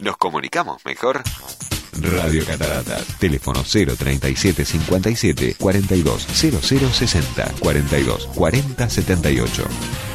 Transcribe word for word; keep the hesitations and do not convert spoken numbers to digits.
nos comunicamos mejor. Radio Cataratas. Teléfono cero treinta y siete cincuenta y siete cuarenta y dos cero cero sesenta cuarenta y dos cuarenta setenta y ocho.